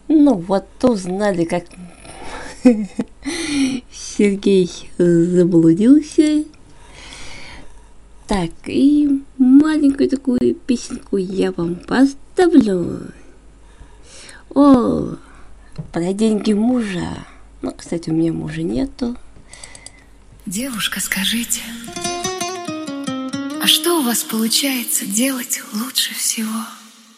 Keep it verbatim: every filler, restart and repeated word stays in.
Ну вот узнали, как Сергей заблудился. Так, и маленькую такую песенку я вам поставлю. О, про деньги мужа. Ну, кстати, у меня мужа нету. Девушка, скажите, а что у вас получается делать лучше всего?